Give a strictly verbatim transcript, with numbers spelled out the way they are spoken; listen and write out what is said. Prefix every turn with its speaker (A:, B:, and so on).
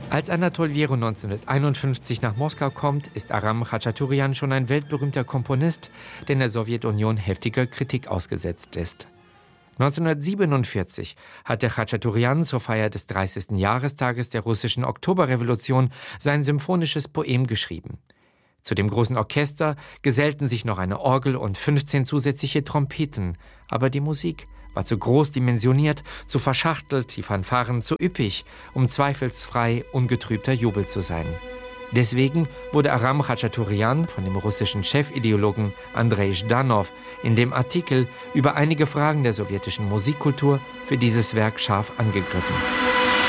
A: Als Anatol Wierow neunzehnhunderteinundfünfzig nach Moskau kommt, ist Aram Khachaturian schon ein weltberühmter Komponist, der in der Sowjetunion heftiger Kritik ausgesetzt ist. neunzehnhundertsiebenundvierzig hat der Khachaturian zur Feier des dreißigsten Jahrestages der russischen Oktoberrevolution sein symphonisches Poem geschrieben. Zu dem großen Orchester gesellten sich noch eine Orgel und fünfzehn zusätzliche Trompeten, aber die Musik war zu groß dimensioniert, zu verschachtelt, die Fanfaren zu üppig, um zweifelsfrei ungetrübter Jubel zu sein. Deswegen wurde Aram Khachaturian von dem russischen Chefideologen Andrei Zhdanov in dem Artikel über einige Fragen der sowjetischen Musikkultur für dieses Werk scharf angegriffen.